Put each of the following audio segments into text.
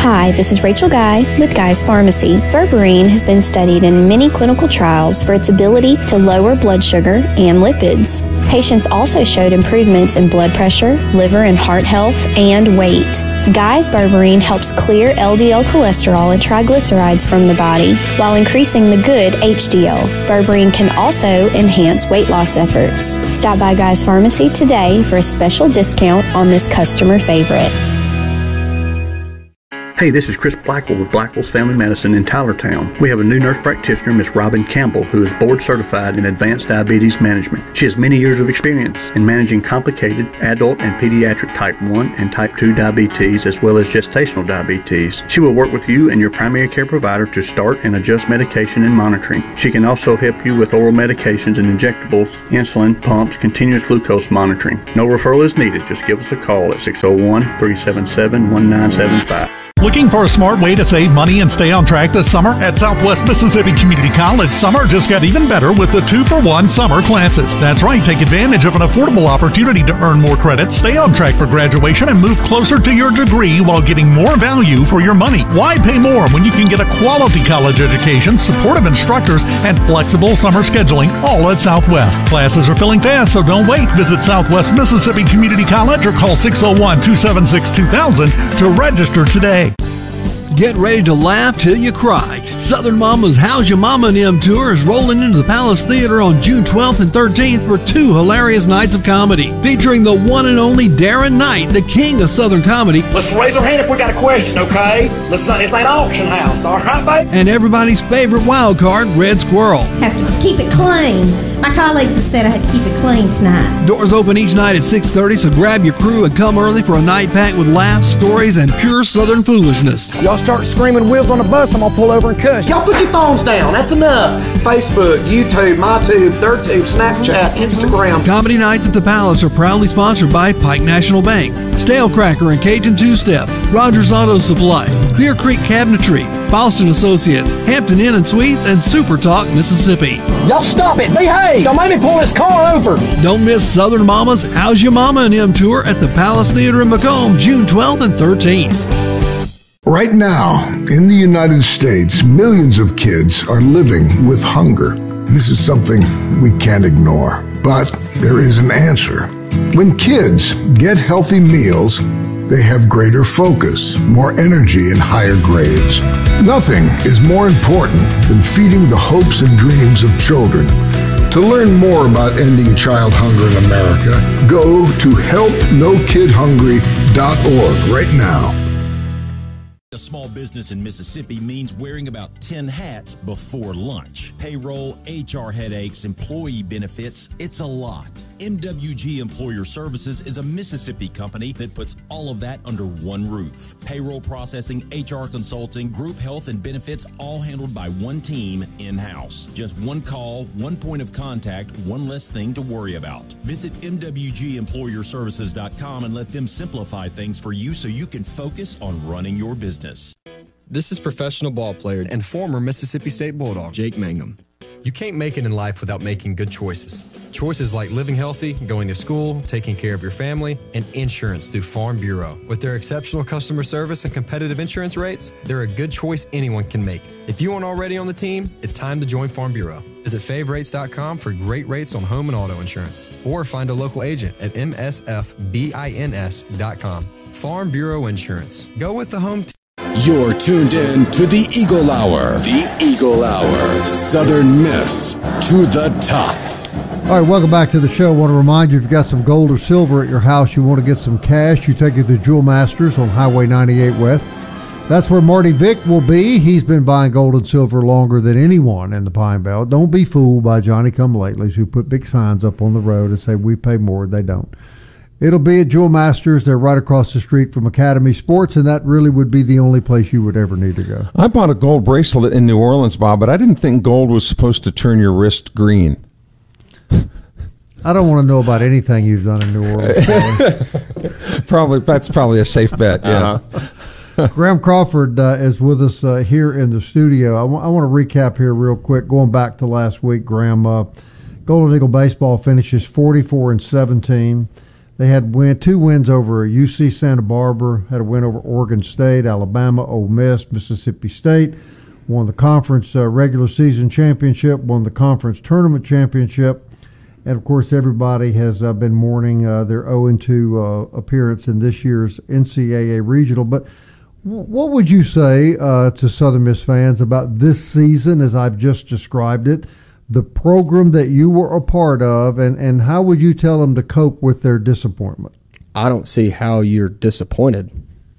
Hi, this is Rachel Guy with Guy's Pharmacy. Berberine has been studied in many clinical trials for its ability to lower blood sugar and lipids. Patients also showed improvements in blood pressure, liver and heart health, and weight. Guy's Berberine helps clear LDL cholesterol and triglycerides from the body while increasing the good HDL. Berberine can also enhance weight loss efforts. Stop by Guy's Pharmacy today for a special discount on this customer favorite. Hey, this is Chris Blackwell with Blackwell's Family Medicine in Tylertown. We have a new nurse practitioner, Miss Robin Campbell, who is board certified in advanced diabetes management. She has many years of experience in managing complicated adult and pediatric type 1 and type 2 diabetes, as well as gestational diabetes. She will work with you and your primary care provider to start and adjust medication and monitoring. She can also help you with oral medications and injectables, insulin, pumps, continuous glucose monitoring. No referral is needed. Just give us a call at 601-377-1975. Looking for a smart way to save money and stay on track this summer? At Southwest Mississippi Community College, summer just got even better with the 2-for-1 summer classes. That's right, take advantage of an affordable opportunity to earn more credits, stay on track for graduation, and move closer to your degree while getting more value for your money. Why pay more when you can get a quality college education, supportive instructors, and flexible summer scheduling all at Southwest? Classes are filling fast, so don't wait. Visit Southwest Mississippi Community College or call 601-276-2000 to register today. Get ready to laugh till you cry. Southern Mama's How's Your Mama and Em tour is rolling into the Palace Theater on June 12th and 13th for 2 hilarious nights of comedy, featuring the one and only Darren Knight, the king of Southern comedy. Let's raise our hand if we got a question, okay? This ain't auction house, all right, babe? And everybody's favorite wild card, Red Squirrel. Have to keep it clean. My colleagues have said I had to keep it clean tonight. Doors open each night at 6:30, so grab your crew and come early for a night packed with laughs, stories, and pure Southern foolishness. Y'all start screaming wheels on the bus, I'm gonna pull over and cuss. Y'all put your phones down, that's enough. Facebook, YouTube, MyTube, ThirdTube, Snapchat, Instagram. Comedy nights at the Palace are proudly sponsored by Pike National Bank, Stale Cracker and Cajun Two-Step, Rogers Auto Supply, Clear Creek Cabinetry, Boston Associates, Hampton Inn and Suites, and Super Talk Mississippi. Y'all stop it, behave, don't make me pull this car over. Don't miss Southern Mama's How's Your Mama and Em tour at the Palace Theater in Macomb, June 12th and 13th. Right now, in the United States, millions of kids are living with hunger. This is something we can't ignore, but there is an answer. When kids get healthy meals, they have greater focus, more energy, and higher grades. Nothing is more important than feeding the hopes and dreams of children. To learn more about ending child hunger in America, go to helpnokidhungry.org right now. A small business in Mississippi means wearing about 10 hats before lunch. Payroll, HR headaches, employee benefits, it's a lot. MWG Employer Services is a Mississippi company that puts all of that under one roof. Payroll processing, HR consulting, group health and benefits, all handled by one team in-house. Just one call, one point of contact, one less thing to worry about. Visit MWGEmployerServices.com and let them simplify things for you so you can focus on running your business. This is professional ball player and former Mississippi State Bulldog, Jake Mangum. You can't make it in life without making good choices. Choices like living healthy, going to school, taking care of your family, and insurance through Farm Bureau. With their exceptional customer service and competitive insurance rates, they're a good choice anyone can make. If you aren't already on the team, it's time to join Farm Bureau. Visit favrates.com for great rates on home and auto insurance, or find a local agent at msfbins.com. Farm Bureau Insurance. Go with the home team. You're tuned in to the Eagle Hour. The Eagle Hour. Southern Miss to the top. All right, welcome back to the show. I want to remind you, if you've got some gold or silver at your house, you want to get some cash, you take it to Jewel Masters on Highway 98 West. That's where Marty Vick will be. He's been buying gold and silver longer than anyone in the Pine Belt. Don't be fooled by Johnny-come-latelys who put big signs up on the road and say, we pay more. They don't. It'll be at Jewel Masters. They're right across the street from Academy Sports, and that really would be the only place you would ever need to go. I bought a gold bracelet in New Orleans, Bob, but I didn't think gold was supposed to turn your wrist green. I don't want to know about anything you've done in New Orleans. That's probably a safe bet, yeah. Graham Crawford is with us here in the studio. I want to recap here real quick, going back to last week, Graham. Golden Eagle baseball finishes 44-17. They had two wins over UC Santa Barbara, had a win over Oregon State, Alabama, Ole Miss, Mississippi State, won the conference regular season championship, won the conference tournament championship, and, of course, everybody has been mourning their 0-2 appearance in this year's NCAA Regional. But what would you say to Southern Miss fans about this season as I've just described it, the program that you were a part of, and how would you tell them to cope with their disappointment? I don't see how you're disappointed.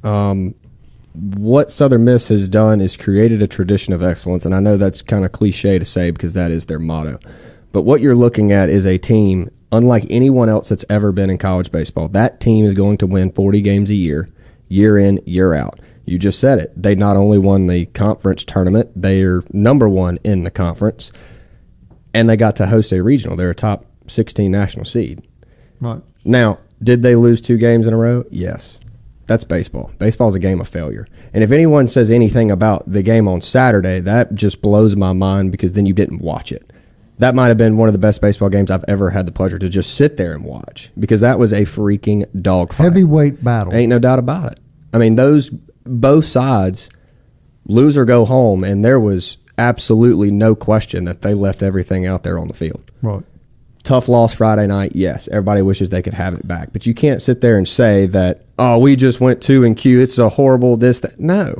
What Southern Miss has done is created a tradition of excellence, and I know that's kind of cliche to say because that is their motto. But what you're looking at is a team unlike anyone else that's ever been in college baseball. That team is going to win 40 games a year in, year out. You just said it. They not only won the conference tournament, they are number one in the conference, and they got to host a regional. They're a top 16 national seed. Right. Now, did they lose 2 games in a row? Yes. That's baseball. Baseball is a game of failure. And if anyone says anything about the game on Saturday, that just blows my mind because then you didn't watch it. That might have been one of the best baseball games I've ever had the pleasure to just sit there and watch because that was a freaking dogfight. Heavyweight battle. Ain't no doubt about it. I mean, both sides lose or go home, and there was absolutely no question that they left everything out there on the field. Right. Tough loss Friday night, yes. Everybody wishes they could have it back. But you can't sit there and say that, oh, we just went 2-Q, it's a horrible this, that. No.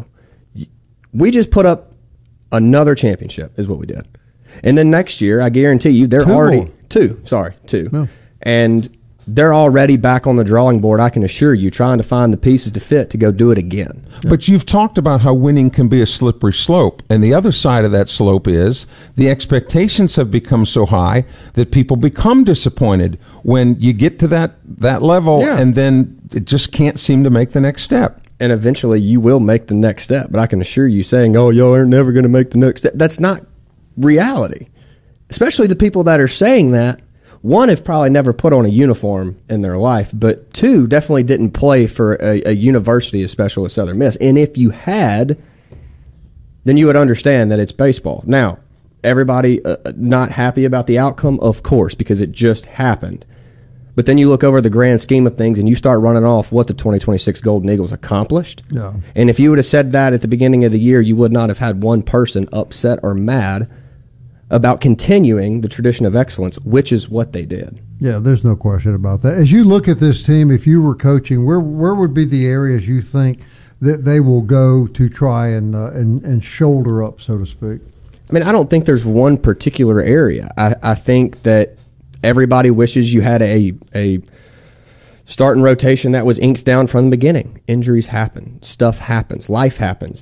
We just put up another championship is what we did. And then next year, I guarantee you, they're already two. No. And they're already back on the drawing board, I can assure you, trying to find the pieces to fit to go do it again. But you've talked about how winning can be a slippery slope. And the other side of that slope is the expectations have become so high that people become disappointed when you get to that level and then it just can't seem to make the next step. And eventually you will make the next step. But I can assure you, saying, oh, y'all are never going to make the next step, that's not reality. Especially the people that are saying that. One, have probably never put on a uniform in their life, but 2, definitely didn't play for a university as special as Southern Miss. And if you had, then you would understand that it's baseball. Now, everybody not happy about the outcome, of course, because it just happened. But then you look over the grand scheme of things and you start running off what the 2026 Golden Eagles accomplished. Yeah. And if you would have said that at the beginning of the year, you would not have had one person upset or mad about continuing the tradition of excellence, which is what they did. Yeah, there's no question about that. As you look at this team, if you were coaching, where would be the areas you think that they will go to try and shoulder up, so to speak? I mean, I don't think there's one particular area. I think that everybody wishes you had a starting rotation that was inked down from the beginning. Injuries happen. Stuff happens. Life happens.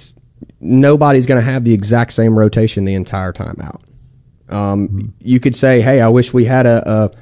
Nobody's going to have the exact same rotation the entire time out. You could say, hey, I wish we had a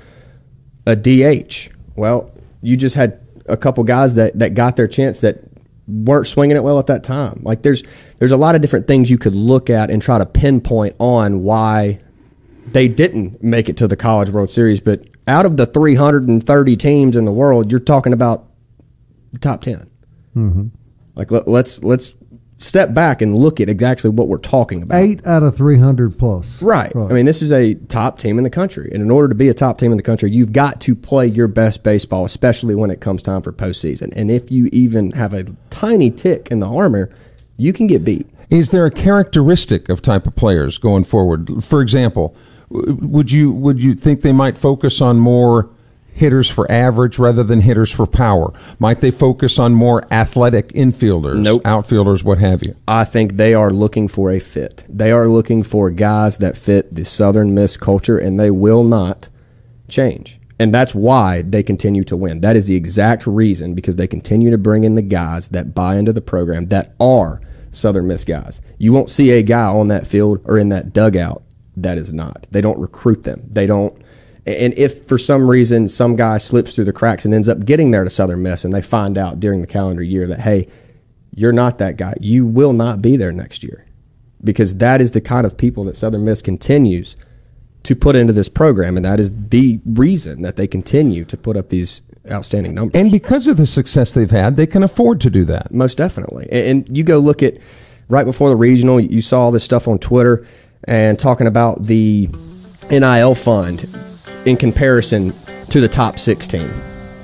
DH. Well, you just had a couple guys that got their chance that weren't swinging it well at that time. Like there's a lot of different things you could look at and try to pinpoint on why they didn't make it to the College World Series. But out of the 330 teams in the world, you're talking about the top 10. Mm-hmm. Like let's step back and look at exactly what we're talking about. 8 out of 300 plus. Right. I mean, this is a top team in the country. And in order to be a top team in the country, you've got to play your best baseball, especially when it comes time for postseason. And if you even have a tiny tick in the armor, you can get beat. Is there a characteristic of type of players going forward? For example, would you think they might focus on more hitters for average rather than hitters for power? Might they focus on more athletic infielders, Nope. outfielders, what have you? I think they are looking for a fit. They are looking for guys that fit the Southern Miss culture, and they will not change. And that's why they continue to win. That is the exact reason, because they continue to bring in the guys that buy into the program that are Southern Miss guys. You won't see a guy on that field or in that dugout that is not. They don't recruit them. They don't. And if for some reason some guy slips through the cracks and ends up getting there to Southern Miss and they find out during the calendar year that, hey, you're not that guy, you will not be there next year. Because that is the kind of people that Southern Miss continues to put into this program, and that is the reason that they continue to put up these outstanding numbers. And because of the success they've had, they can afford to do that. Most definitely. And you go look at right before the regional, you saw all this stuff on Twitter and talking about the NIL fund in comparison to the top 16.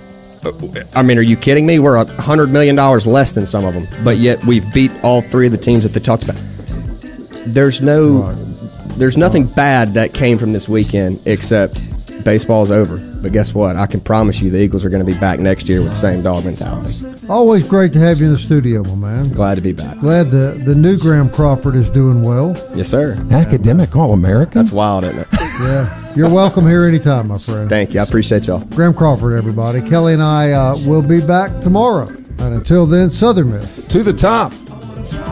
I mean, are you kidding me? We're $100 million less than some of them, but yet we've beat all three of the teams that they talked about. There's nothing bad that came from this weekend except baseball's over. But guess what? I can promise you the Eagles are going to be back next year with the same dog mentality. Always great to have you in the studio, my man. Glad to be back. Glad the new Graham Crawford is doing well. Yes, sir. Academic All-American? That's wild, isn't it? Yeah. You're welcome here anytime, my friend. Thank you. I appreciate y'all. Graham Crawford, everybody. Kelly and I will be back tomorrow. And until then, Southern Miss. To the top.